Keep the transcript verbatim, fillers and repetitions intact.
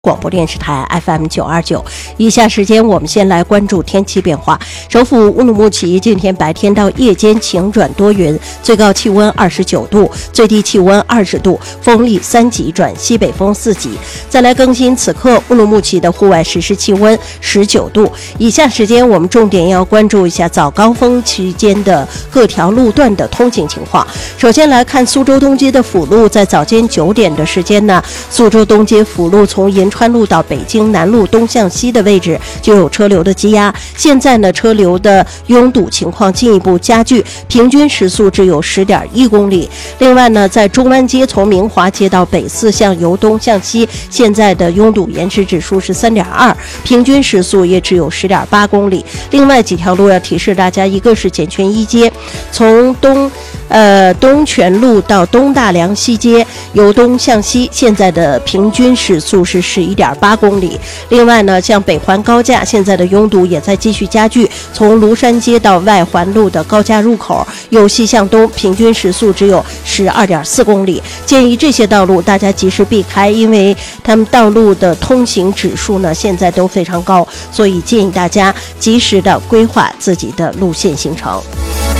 广播电视台 F M 九二九，以下时间我们先来关注天气变化。首府乌鲁木齐今天白天到夜间晴转多云，最高气温二十九度，最低气温二十度，风力三级转西北风四级。再来更新此刻乌鲁木齐的户外实时气温十九度。以下时间我们重点要关注一下早高峰期间的各条路段的通行情况。首先来看苏州东街的辅路，在早间九点的时间呢，苏州东街辅路从银川路到北京南路东向西的位置就有车流的积压，现在呢车流的拥堵情况进一步加剧，平均时速只有 十点一公里。另外呢，在中湾街从明华街到北四向由东向西，现在的拥堵延迟指数是 三点二， 平均时速也只有 十点八公里。另外几条路要提示大家，一个是简泉一街从东呃东泉路到东大梁西街由东向西，现在的平均时速是十一点八公里。另外呢，像北环高架现在的拥堵也在继续加剧，从庐山街到外环路的高架入口由西向东，平均时速只有 十二点四公里。建议这些道路大家及时避开，因为他们道路的通行指数呢现在都非常高，所以建议大家及时的规划自己的路线行程。